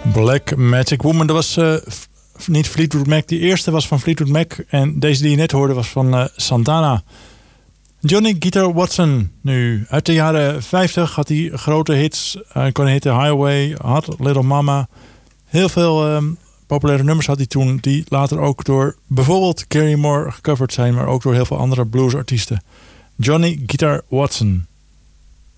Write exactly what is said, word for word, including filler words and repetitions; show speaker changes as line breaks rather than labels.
Black Magic Woman, dat was uh, f- niet Fleetwood Mac. Die eerste was van Fleetwood Mac. En deze die je net hoorde was van uh, Santana. Johnny Guitar Watson. Nu, uit de jaren vijftig had hij grote hits. Hij kon hitten Highway, Hot Little Mama. Heel veel um, populaire nummers had hij toen. Die later ook door bijvoorbeeld Gary Moore gecoverd zijn. Maar ook door heel veel andere bluesartiesten. Johnny Guitar Watson.